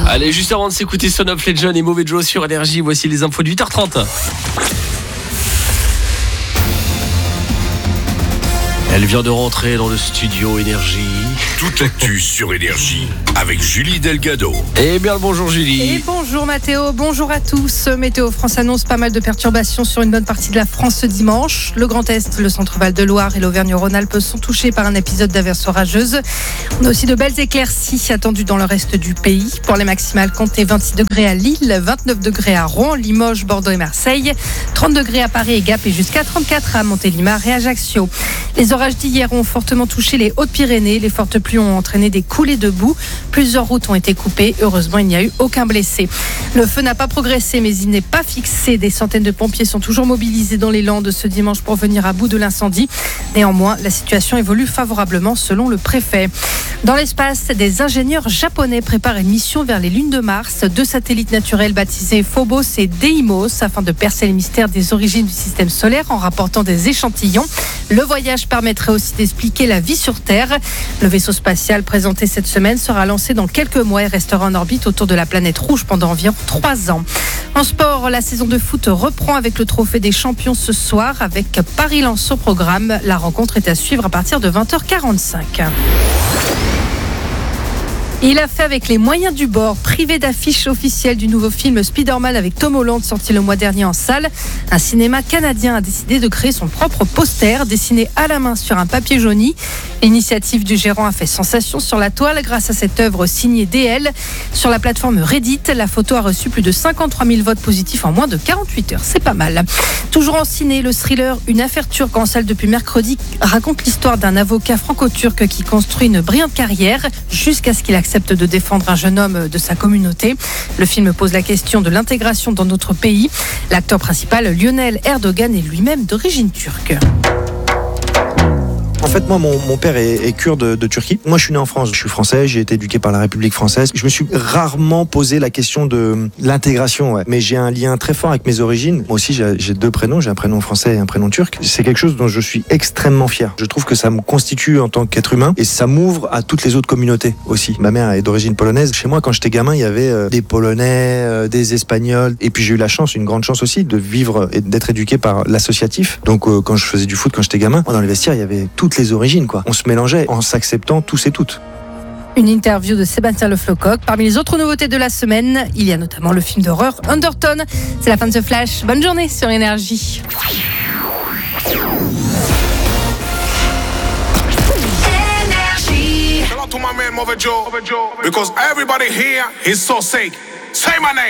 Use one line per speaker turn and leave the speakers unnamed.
Allez, juste avant de s'écouter Son of Legend et Mauvais Joe sur Énergie, voici les infos de 8h30. Elle vient de rentrer dans le studio Énergie.
Toute l'actu sur Énergie avec Julie Delgado.
Eh bien, bonjour Julie.
Et bonjour Mathéo, bonjour à tous. Météo France annonce pas mal de perturbations sur une bonne partie de la France ce dimanche. Le Grand Est, le Centre-Val de Loire et l'Auvergne-Rhône-Alpes sont touchés par un épisode d'averse orageuse. On a aussi de belles éclaircies attendues dans le reste du pays. Pour les maximales, comptez 26 degrés à Lille, 29 degrés à Rouen, Limoges, Bordeaux et Marseille, 30 degrés à Paris et Gap et jusqu'à 34 à Montélimar et Ajaccio. Les orages d'hier ont fortement touché les Hautes-Pyrénées. Les fortes pluies ont entraîné des coulées de boue. Plusieurs routes ont été coupées. Heureusement, il n'y a eu aucun blessé. Le feu n'a pas progressé, mais il n'est pas fixé. Des centaines de pompiers sont toujours mobilisés dans les Landes ce dimanche pour venir à bout de l'incendie. Néanmoins, la situation évolue favorablement selon le préfet. Dans l'espace, des ingénieurs japonais préparent une mission vers les lunes de Mars. 2 satellites naturels baptisés Phobos et Deimos afin de percer les mystères des origines du système solaire en rapportant des échantillons. Le voyage permettrait aussi d'expliquer la vie sur Terre. Le vaisseau spatial présenté cette semaine sera lancé dans quelques mois et restera en orbite autour de la planète rouge pendant environ 3 ans. En sport, la saison de foot reprend avec le trophée des champions ce soir avec Paris-Lens au programme. La rencontre est à suivre à partir de 20h45. Il a fait avec les moyens du bord, privé d'affiche officielle du nouveau film Spider-Man avec Tom Holland sorti le mois dernier en salle. Un cinéma canadien a décidé de créer son propre poster dessiné à la main sur un papier jauni. L'initiative du gérant a fait sensation sur la toile grâce à cette œuvre signée DL. Sur la plateforme Reddit, la photo a reçu plus de 53 000 votes positifs en moins de 48 heures. C'est pas mal. Toujours en ciné, le thriller Une affaire turque en salle depuis mercredi raconte l'histoire d'un avocat franco-turc qui construit une brillante carrière jusqu'à ce qu'il accepte de défendre un jeune homme de sa communauté. Le film pose la question de l'intégration dans notre pays. L'acteur principal, Lionel Erdogan, est lui-même d'origine turque.
En fait, moi, mon père est kurde de Turquie. Moi, je suis né en France. Je suis français, j'ai été éduqué par la République française. Je me suis rarement posé la question de l'intégration, ouais. Mais j'ai un lien très fort avec mes origines. Moi aussi, j'ai 2 prénoms. J'ai un prénom français et un prénom turc. C'est quelque chose dont je suis extrêmement fier. Je trouve que ça me constitue en tant qu'être humain et ça m'ouvre à toutes les autres communautés aussi. Ma mère est d'origine polonaise. Chez moi, quand j'étais gamin, il y avait des Polonais, des Espagnols. Et puis, j'ai eu la chance, une grande chance aussi, de vivre et d'être éduqué par l'associatif. Donc, quand je faisais du foot, quand j'étais gamin, dans les vestiaires, il y avait toutes les origines, quoi. On se mélangeait en s'acceptant tous et toutes.
Une interview de Sébastien Le Flocoq. Parmi les autres nouveautés de la semaine, il y a notamment le film d'horreur Undertone. C'est la fin de ce flash. Bonne journée sur Énergie.
Shout out to my man Mauvais Joe, because everybody here is so sick. Say my name.